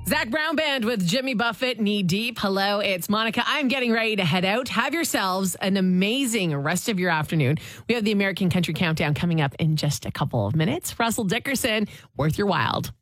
Zach Brown Band with Jimmy Buffett, Knee Deep. Hello, it's Monica. I'm getting ready to head out. Have yourselves an amazing rest of your afternoon. We have the American Country Countdown coming up in just a couple of minutes. Russell Dickerson, worth your while.